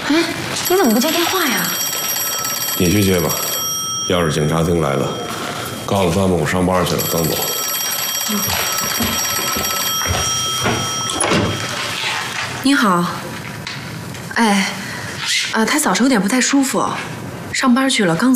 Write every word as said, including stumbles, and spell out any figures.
哎，你怎么不接电话呀？ 你去接吧。要是警察厅来了，告诉他们我上班去了，刚走。 嗯。你好。哎，啊，他早上有点不太舒服，上班去了，刚。